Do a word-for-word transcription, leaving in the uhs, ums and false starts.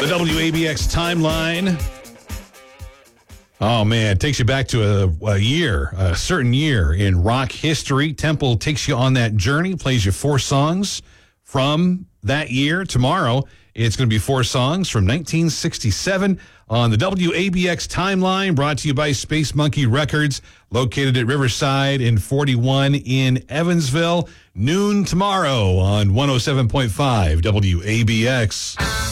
The W A B X timeline. Oh, man, it takes you back to a, a year, a certain year in rock history. Temple takes you on that journey, plays you four songs from that year. Tomorrow, it's going to be four songs from nineteen sixty-seven on the W A B X timeline, brought to you by Space Monkey Records, located at Riverside and forty-one in Evansville. Noon tomorrow on one oh seven point five W A B X.